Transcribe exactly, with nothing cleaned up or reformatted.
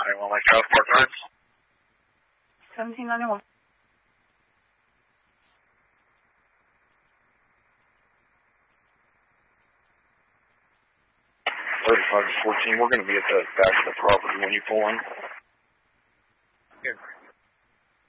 Anyone like South Park Arts? seventeen ninety-one. thirty-five to fourteen, we're going to be at the back of the property when you pull in.